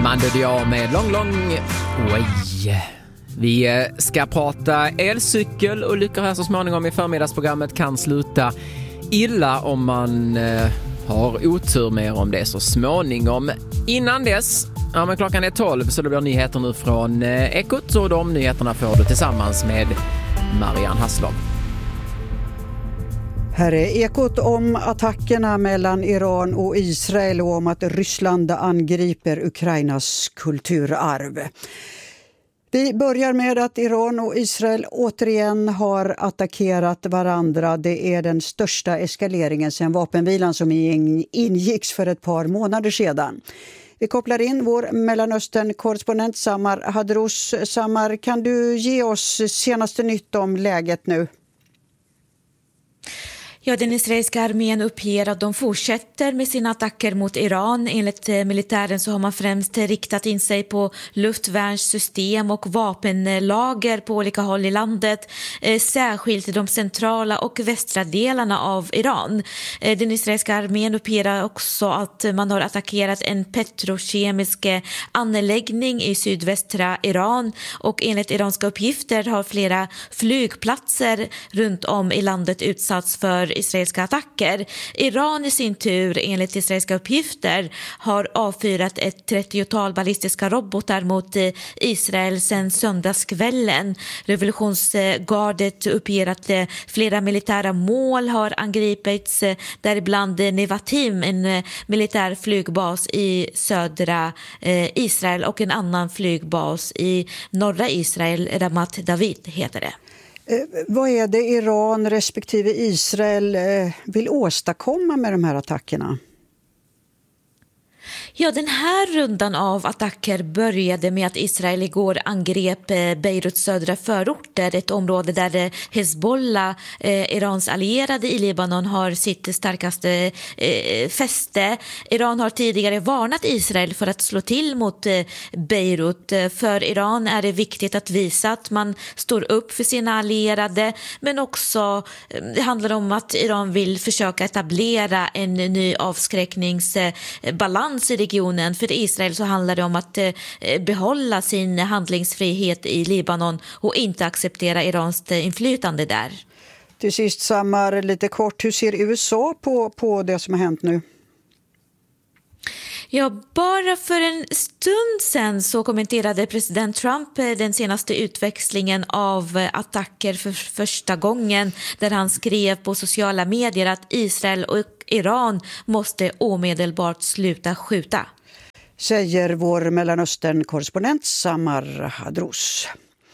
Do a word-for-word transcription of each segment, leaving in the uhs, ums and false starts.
Mando Diao med Long Long Way. Vi ska prata elcykel, och lyckor här så småningom i förmiddagsprogrammet kan sluta illa om man eh, har otur med om det så småningom. Innan dess, ja, men klockan är tolv, så det blir nyheter nu från eh, Ekot, och de nyheterna får du tillsammans med Marianne Hasslov. Här är Ekot om attackerna mellan Iran och Israel och om att Ryssland angriper Ukrainas kulturarv. Vi börjar med att Iran och Israel återigen har attackerat varandra. Det är den största eskaleringen sedan vapenvilan som ingicks för ett par månader sedan. Vi kopplar in vår Mellanöstern-korrespondent Samar Hadrous. Samar, kan du ge oss senaste nytt om läget nu? Ja, den israeliska armén uppger att de fortsätter med sina attacker mot Iran. Enligt militären så har man främst riktat in sig på luftvärnssystem och vapenlager på olika håll i landet, eh, särskilt i de centrala och västra delarna av Iran. Eh, den israeliska armén uppger också att man har attackerat en petrokemisk anläggning i sydvästra Iran, och enligt iranska uppgifter har flera flygplatser runt om i landet utsatts för israeliska attacker. Iran i sin tur, enligt israeliska uppgifter, har avfyrat ett trettiotal ballistiska robotar mot Israel sedan söndagskvällen. Revolutionsgardet uppger att flera militära mål har angripits, däribland Nevatim, en militär flygbas i södra Israel, och en annan flygbas i norra Israel, Ramat David heter det. Eh, vad är det Iran respektive Israel eh, vill åstadkomma med de här attackerna? Ja, den här rundan av attacker började med att Israel igår angrep Beiruts södra förorter, ett område där Hezbollah, eh, Irans allierade i Libanon, har sitt starkaste eh, fäste. Iran har tidigare varnat Israel för att slå till mot eh, Beirut. För Iran är det viktigt att visa att man står upp för sina allierade, men också eh, det handlar om att Iran vill försöka etablera en ny avskräckningsbalans i regionen. För Israel så handlar det om att eh, behålla sin handlingsfrihet i Libanon och inte acceptera Irans inflytande där. Till sist, Samar, lite kort, hur ser U S A på, på det som har hänt nu? Ja, bara för en stund sedan så kommenterade president Trump den senaste utväxlingen av attacker för första gången, där han skrev på sociala medier att Israel och Iran måste omedelbart sluta skjuta. Säger vår Mellanöstern-korrespondent Samar Hadrous.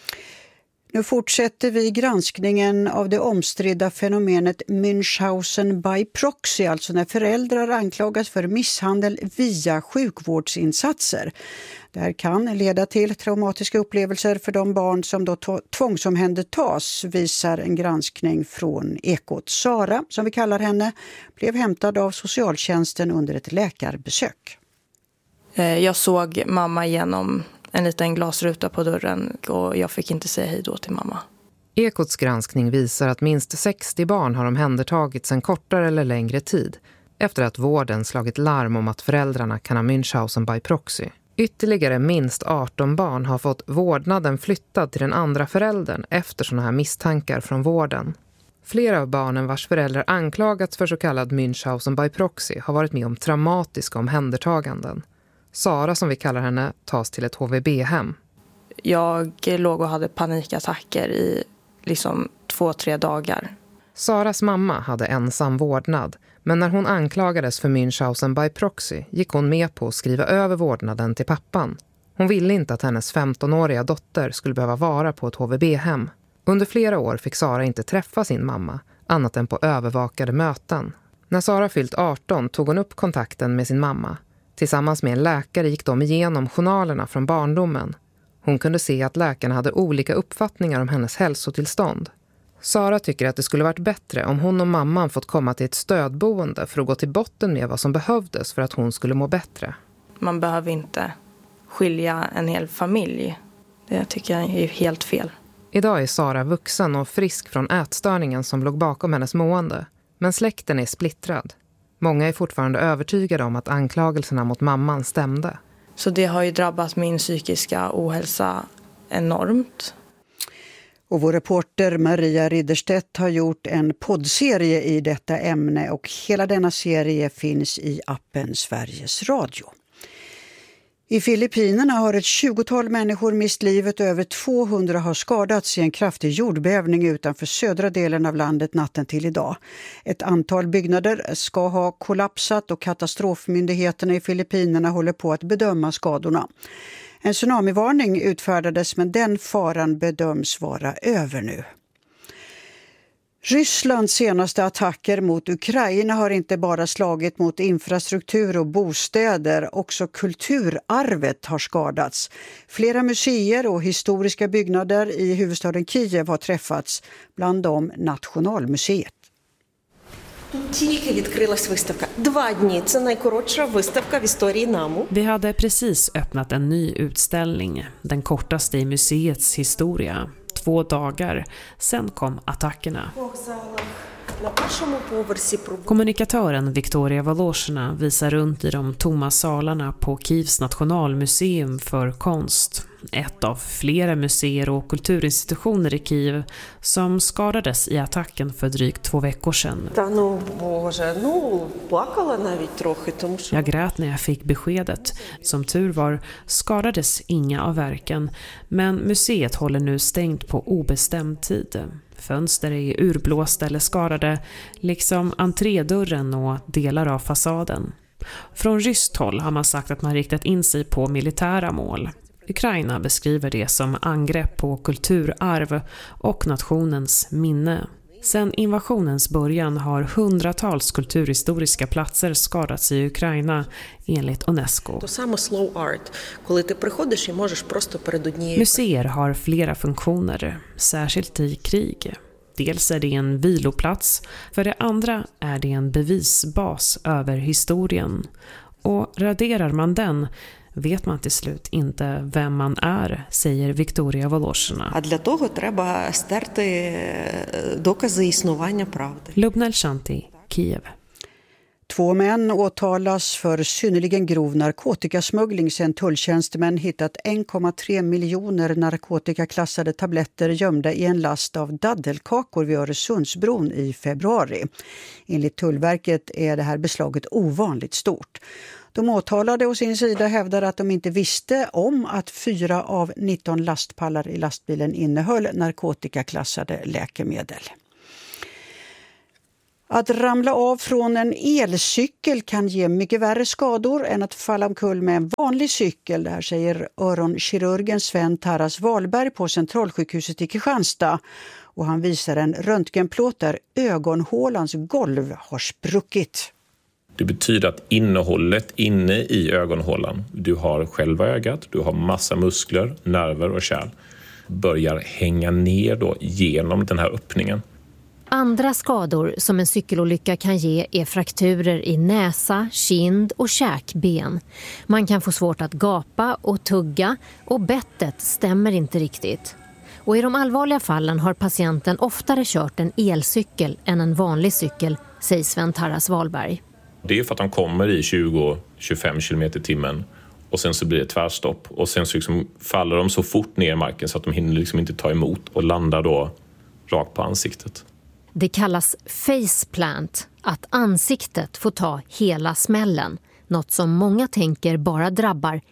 Nu fortsätter vi granskningen av det omstridda fenomenet Münchhausen by proxy, alltså när föräldrar anklagas för misshandel via sjukvårdsinsatser. Det här kan leda till traumatiska upplevelser för de barn som då tvångsomhändertas, visar en granskning från Ekot. Sara, som vi kallar henne, blev hämtad av socialtjänsten under ett läkarbesök. Jag såg mamma genom en liten glasruta på dörren och jag fick inte säga hej då till mamma. Ekots granskning visar att minst sextio barn har omhändertagits en kortare eller längre tid efter att vården slagit larm om att föräldrarna kan ha Münchhausen by proxy. Ytterligare minst arton barn har fått vårdnaden flyttad till den andra föräldern efter sådana här misstankar från vården. Flera av barnen vars föräldrar anklagats för så kallad Münchhausen by proxy har varit med om traumatiska omhändertaganden. Sara, som vi kallar henne, tas till ett H V B-hem. Jag låg och hade panikattacker i liksom två, tre dagar. Saras mamma hade ensam vårdnad, men när hon anklagades för Münchhausen by proxy gick hon med på att skriva över vårdnaden till pappan. Hon ville inte att hennes femtonåriga dotter skulle behöva vara på ett H V B-hem. Under flera år fick Sara inte träffa sin mamma, annat än på övervakade möten. När Sara fyllt arton tog hon upp kontakten med sin mamma. Tillsammans med en läkare gick de igenom journalerna från barndomen. Hon kunde se att läkarna hade olika uppfattningar om hennes hälsotillstånd. Sara tycker att det skulle varit bättre om hon och mamman fått komma till ett stödboende för att gå till botten med vad som behövdes för att hon skulle må bättre. Man behöver inte skilja en hel familj. Det tycker jag är helt fel. Idag är Sara vuxen och frisk från ätstörningen som låg bakom hennes mående. Men släkten är splittrad. Många är fortfarande övertygade om att anklagelserna mot mamman stämde. Så det har ju drabbat min psykiska ohälsa enormt. Och vår reporter Maria Ridderstedt har gjort en poddserie i detta ämne och hela denna serie finns i appen Sveriges Radio. I Filippinerna har ett tjugotal människor mist livet och över tvåhundra har skadats i en kraftig jordbävning utanför södra delen av landet natten till idag. Ett antal byggnader ska ha kollapsat och katastrofmyndigheterna i Filippinerna håller på att bedöma skadorna. En tsunamivarning utfärdades men den faran bedöms vara över nu. Rysslands senaste attacker mot Ukraina har inte bara slagit mot infrastruktur och bostäder, också kulturarvet har skadats. Flera museer och historiska byggnader i huvudstaden Kiev har träffats, bland dem Nationalmuseet. Vi hade precis öppnat en ny utställning, den kortaste i museets historia. Två dagar, sen kom attackerna. Kommunikatören Victoria Volosjina visar runt i de tomma salarna på Kievs nationalmuseum för konst. Ett av flera museer och kulturinstitutioner i Kiev som skadades i attacken för drygt två veckor sedan. Jag grät när jag fick beskedet. Som tur var skadades inga av verken, men museet håller nu stängt på obestämd tid. Fönster är urblåsta eller skadade, liksom entrédörren och delar av fasaden. Från ryskt håll har man sagt att man riktat in sig på militära mål. Ukraina beskriver det som angrepp på kulturarv och nationens minne. Sedan invasionens början har hundratals kulturhistoriska platser skadats i Ukraina enligt UNESCO. Museer har flera funktioner, särskilt i krig. Dels är det en viloplats, för det andra är det en bevisbas över historien. Och raderar man den vet man till slut inte vem man är, säger Victoria Volosjina. Lubnel Shanti, Kiev. Två män åtalas för synnerligen grov narkotikasmuggling sedan tulltjänstemän hittat en komma tre miljoner narkotikaklassade tabletter gömda i en last av daddelkakor vid Öresundsbron i februari. Enligt Tullverket är det här beslaget ovanligt stort. De åtalade å sin sida hävdar att de inte visste om att fyra av nitton lastpallar i lastbilen innehöll narkotikaklassade läkemedel. Att ramla av från en elcykel kan ge mycket värre skador än att falla omkull med en vanlig cykel. Det här säger öronkirurgen Sven Taras Wahlberg på Centralsjukhuset i Kristianstad. Och han visar en röntgenplåt där ögonhålans golv har spruckit. Det betyder att innehållet inne i ögonhålan, du har själva ögat, du har massa muskler, nerver och kärl, börjar hänga ner då genom den här öppningen. Andra skador som en cykelolycka kan ge är frakturer i näsa, kind och käkben. Man kan få svårt att gapa och tugga och bettet stämmer inte riktigt. Och i de allvarliga fallen har patienten oftare kört en elcykel än en vanlig cykel, säger Sven Taras Wahlberg. Det är för att de kommer i tjugo till tjugofem kilometer i timmen och sen så blir det tvärstopp. Och sen så liksom faller de så fort ner i marken så att de hinner liksom inte ta emot och landar då rakt på ansiktet. Det kallas faceplant, att ansiktet får ta hela smällen. Något som många tänker bara drabbar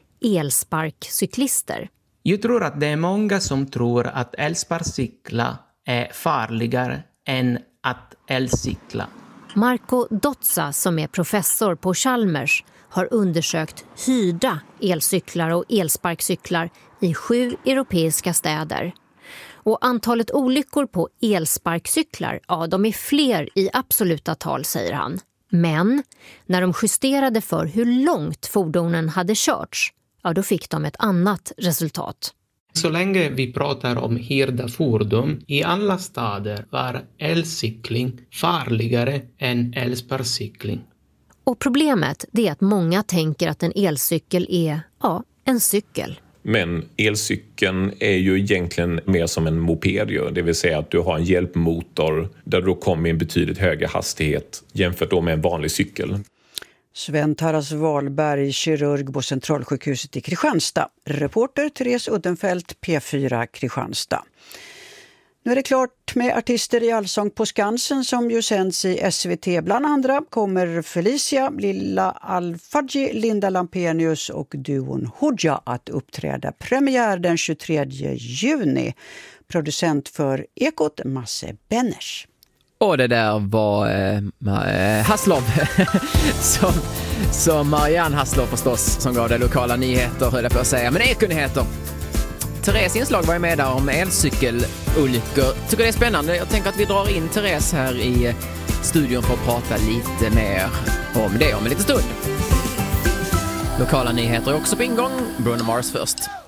elsparkcyklister. Jag tror att det är många som tror att elsparkcykla är farligare än att elcykla. Marco Dotza, som är professor på Chalmers, har undersökt hyrda elcyklar och elsparkcyklar i sju europeiska städer. Och antalet olyckor på elsparkcyklar, ja, de är fler i absoluta tal, säger han. Men när de justerade för hur långt fordonen hade körts, ja, då fick de ett annat resultat. Så länge vi pratar om hyrda fordon i alla städer var elcykling farligare än elsparkcykling. Och problemet är att många tänker att en elcykel är, ja, en cykel. Men elcykeln är ju egentligen mer som en moped, det vill säga att du har en hjälpmotor där du kommer i en betydligt högre hastighet jämfört då med en vanlig cykel. Sven Taras Wahlberg, kirurg på Centralsjukhuset i Kristianstad. Reporter Therese Uddenfelt, P fyra Kristianstad. Nu är det klart med artister i Allsång på Skansen som ju sänds i S V T. Bland andra kommer Felicia, Lilla Al-Fadji, Linda Lampenius och duon Hodja att uppträda. Premiär den tjugotredje juni. Producent för Ekot, Masse Benners. Och det där var eh, Hasslov som, som Marianne Hasslov förstås, som gav det lokala nyheter, höll jag på att säga, men Ekonyheter. Therese inslag var ju med där om elcykelolyckor. Tycker det är spännande. Jag tänker att vi drar in Therese här i studion för att prata lite mer om det om en liten stund. Lokala nyheter är också på ingång. Bruno Mars först.